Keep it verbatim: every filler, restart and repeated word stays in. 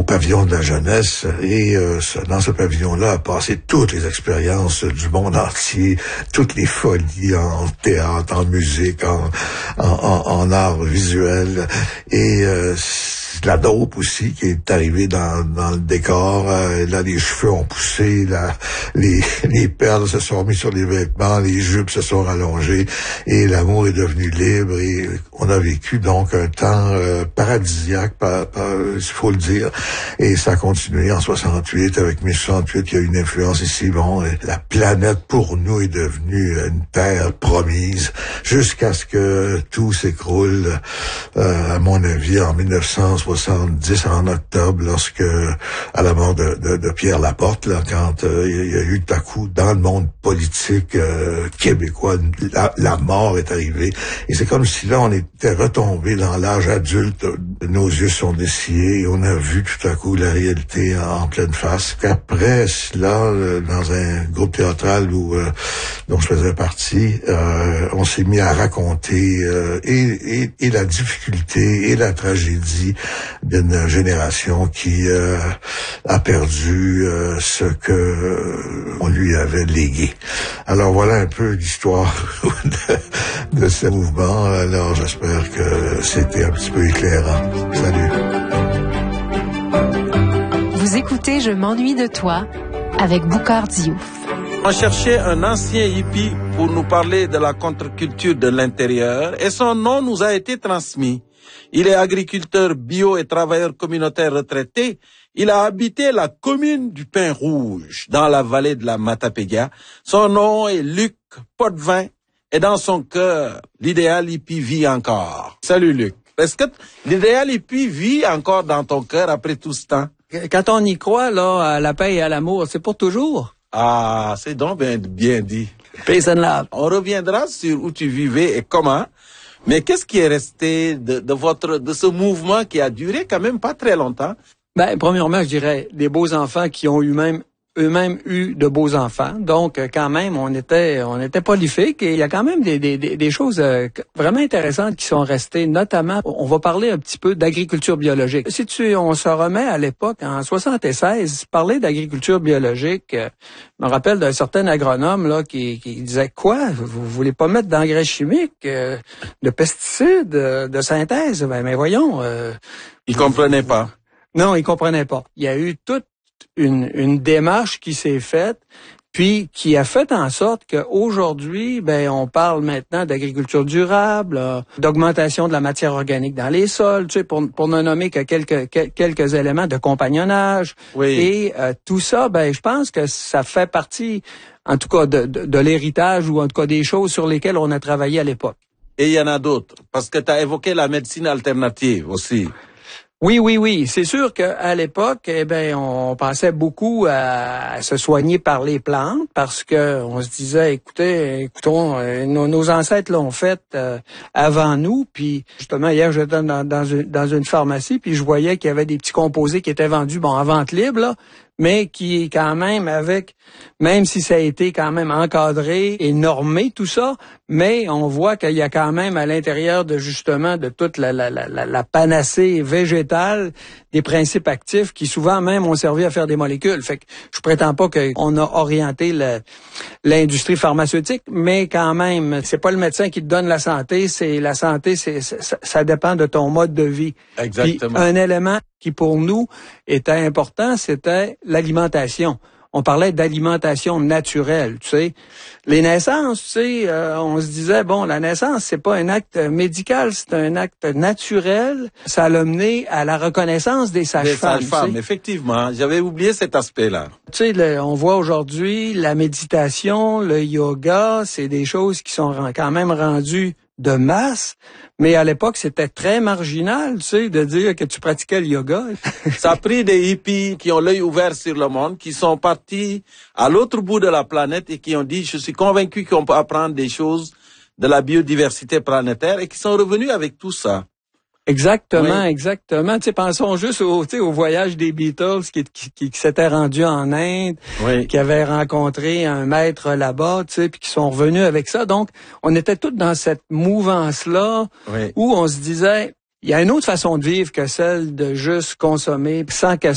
pavillon de la jeunesse et euh, dans ce pavillon-là a passé toutes les expériences du monde entier, toutes les folies en théâtre, en musique, en, en, en, en art visuel et euh, la dope aussi qui est arrivée dans, dans le décor. Euh, là, les cheveux ont poussé, là, les, les perles se sont mises sur les vêtements, les jupes se sont rallongées et l'amour est devenu libre et on a vécu donc un temps euh, paradisiaque, il faut le dire, et ça a continué en soixante-huit. Avec mai soixante-huit, il y a eu une influence ici. Bon, la planète pour nous est devenue une terre promise jusqu'à ce que tout s'écroule, euh, à mon avis, en mille neuf cent soixante-dix, en octobre, lorsque, à la mort de, de, de Pierre Laporte, là, quand euh, il y a eu tout à coup, dans le monde politique euh, québécois, la, la mort est arrivée. Et c'est comme si là, on était retombé dans l'âge adulte. Nos yeux sont dessillés et on a vu tout à coup la réalité en, en pleine face. Après cela, euh, dans un groupe théâtral où euh, dont je faisais partie, euh, on s'est mis à raconter euh, et, et, et la difficulté et la tragédie d'une génération qui euh, a perdu euh, ce que euh, on lui avait légué. Alors voilà un peu l'histoire de, de ce mouvement. Alors j'espère que c'était un petit peu éclairant. Salut. Vous écoutez Je m'ennuie de toi avec Boukhar Diouf. On cherchait un ancien hippie pour nous parler de la contre-culture de l'intérieur et son nom nous a été transmis. Il est agriculteur bio et travailleur communautaire retraité. Il a habité la commune du Pin Rouge, dans la vallée de la Matapédia. Son nom est Luc Potvin et dans son cœur, l'idéal hippie vit encore. Salut Luc. Est-ce que l'idéal hippie vit encore dans ton cœur après tout ce temps? Quand on y croit, là, à la paix et à l'amour, c'est pour toujours. Ah, c'est donc bien, bien dit. Peace and love. On reviendra sur où tu vivais et comment. Mais qu'est-ce qui est resté de, de votre, de ce mouvement qui a duré quand même pas très longtemps? Ben, premièrement, je dirais, des beaux enfants qui ont eu même, eux-mêmes eu de beaux enfants. Donc, quand même, on était, on était prolifiques et il y a quand même des, des, des choses vraiment intéressantes qui sont restées. Notamment, on va parler un petit peu d'agriculture biologique. Si tu, on se remet à l'époque, en soixante-seize, parler d'agriculture biologique, je me rappelle d'un certain agronome, là, qui, qui disait quoi? Vous voulez pas mettre d'engrais chimiques, euh, de pesticides, de synthèse? Ben, mais voyons. Euh, il comprenait pas. Non, il comprenait pas. Il y a eu toute une, une démarche qui s'est faite, puis qui a fait en sorte qu'aujourd'hui, ben, on parle maintenant d'agriculture durable, euh, d'augmentation de la matière organique dans les sols, tu sais, pour, pour ne nommer que quelques, que, quelques éléments de compagnonnage. Oui. Et euh, tout ça, ben, je pense que ça fait partie, en tout cas, de, de, de l'héritage ou en tout cas des choses sur lesquelles on a travaillé à l'époque. Et il y en a d'autres, parce que tu as évoqué la médecine alternative aussi. Oui, oui, oui. C'est sûr qu'à l'époque, eh ben, on pensait beaucoup à se soigner par les plantes parce que on se disait, écoutez, écoutons, euh, nos, nos ancêtres l'ont fait euh, avant nous. Puis justement, hier, j'étais dans, dans, une, dans une pharmacie, puis je voyais qu'il y avait des petits composés qui étaient vendus, bon, en vente libre, là, mais qui est quand même avec, même si ça a été quand même encadré et normé, tout ça, mais on voit qu'il y a quand même à l'intérieur de justement de toute la, la, la, la panacée végétale des principes actifs qui souvent même ont servi à faire des molécules. Fait que je prétends pas qu'on a orienté le, l'industrie pharmaceutique, mais quand même, c'est pas le médecin qui te donne la santé, c'est la santé, c'est, ça, ça dépend de ton mode de vie. Exactement. Puis un élément qui pour nous était important, c'était l'alimentation. On parlait d'alimentation naturelle, tu sais. Les naissances, tu sais, euh, on se disait, bon, la naissance, c'est pas un acte médical, c'est un acte naturel. Ça l'a mené à la reconnaissance des sages-femmes. Des sages-femmes, effectivement. J'avais oublié cet aspect-là. Tu sais, le, on voit aujourd'hui la méditation, le yoga, c'est des choses qui sont quand même rendues de masse, mais à l'époque, c'était très marginal, tu sais, de dire que tu pratiquais le yoga. Ça a pris des hippies qui ont l'œil ouvert sur le monde, qui sont partis à l'autre bout de la planète et qui ont dit, je suis convaincu qu'on peut apprendre des choses de la biodiversité planétaire et qui sont revenus avec tout ça. Exactement, oui. exactement. Tu sais, pensons juste au, tu sais, au voyage des Beatles qui, qui, qui, qui s'étaient rendus en Inde, oui. qui avaient rencontré un maître là-bas, tu sais, puis qui sont revenus avec ça. Donc, on était tous dans cette mouvance-là oui. où on se disait, il y a une autre façon de vivre que celle de juste consommer sans que